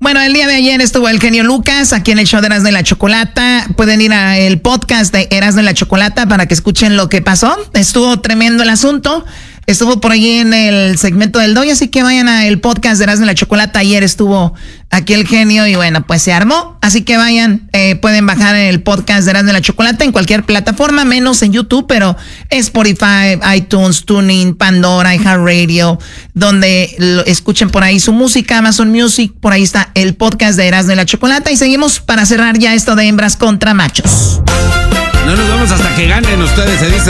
Bueno, el día de ayer estuvo el genio Lucas aquí en el show de Erasmo y la Chocolata. Pueden ir al podcast de Erasmo y la Chocolata para que escuchen lo que pasó. Estuvo tremendo el asunto. Estuvo por allí en el segmento del Doy, así que vayan al podcast de Erasmo y la Chocolata. Ayer estuvo aquí el genio y bueno, pues se armó. Así que vayan, pueden bajar el podcast de Erasmo y la Chocolata en cualquier plataforma, menos en YouTube, pero Spotify, iTunes, TuneIn, Pandora, iHeartRadio, donde escuchen por ahí su música, Amazon Music, por ahí está el podcast de Erasmo y la Chocolata. Y seguimos para cerrar ya esto de hembras contra machos. No nos vamos hasta que ganen ustedes, se dice.